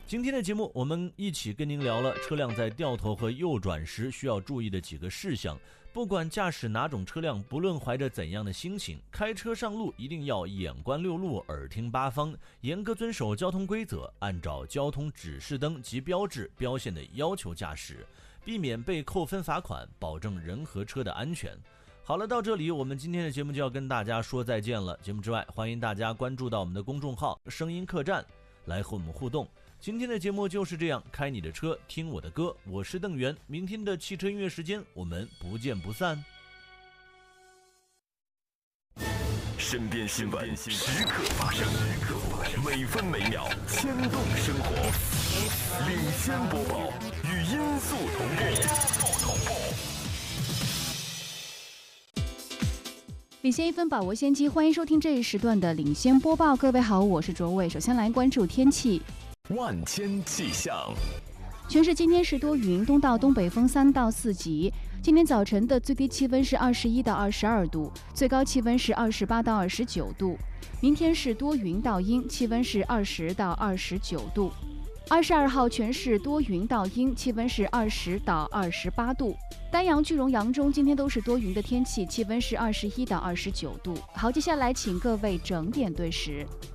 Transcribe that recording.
今天的节目，我们一起跟您聊了车辆在掉头和右转时需要注意的几个事项。不管驾驶哪种车辆，不论怀着怎样的心情，开车上路一定要眼观六路，耳听八方，严格遵守交通规则，按照交通指示灯及标志标线的要求驾驶，避免被扣分罚款，保证人和车的安全。好了，到这里我们今天的节目就要跟大家说再见了。节目之外，欢迎大家关注到我们的公众号声音客栈，来和我们互动。今天的节目就是这样，开你的车，听我的歌，我是邓源。明天的汽车音乐时间，我们不见不散。 身边新闻时刻发生，每分每秒牵动生活。领先播报，与音速同步。 领先1分，把握先机。欢迎收听这一时段的领先播报。各位好，我是卓伟。首先来关注天气。 万千气象， 全市今天是多云，东到东北风3到4级。今天早晨的最低气温是21到22度，最高气温是28到29度。明天是多云到阴，气温是20到29度。22号全市多云到阴，气温是20到28度。丹阳、句容、扬中今天都是多云的天气，气温是21到29度。好，接下来请各位整点对时。